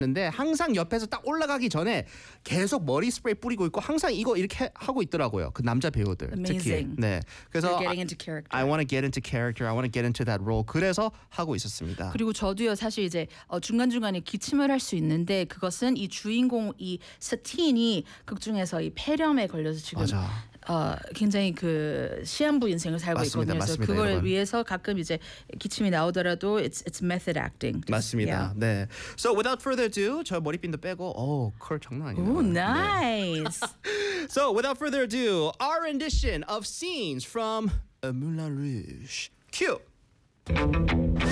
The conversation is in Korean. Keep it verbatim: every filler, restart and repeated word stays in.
근데 항상 옆에서 딱 올라가기 전에 계속 머리 스프레이 뿌리고 있고 항상 이거 이렇게 하고 있더라고요. 그 남자 배우들 특히. Amazing. 네. 그래서 You're getting into character. I want to get into character. I want to get into that role. 그래서 하고 있었습니다. 그리고 저도요 사실 이제 어, 중간중간에 기침을 할 수 있는데 그것은 이 주인공 이 스틴이 극 중에서 이 폐렴에 걸려서 지금 맞아. 어, 굉장히 그 시한부 인생을 살고 맞습니다, 있거든요. 그래서 맞습니다, 그걸 여러분. 위해서 가끔 이제 기침이 나오더라도 it's it's method acting. 맞습니다. Yeah. 네. So without further ado, 저 머리핀도 빼고 오, 컬 장난 아니네요. Oh, nice. So without further ado, our rendition of scenes from Moulin Rouge. Cue.